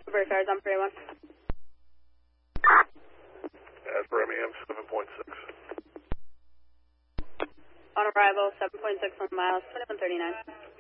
Versailles on Prairie 1. As per MEM 7.6. On arrival, 7.6 on miles, 2139.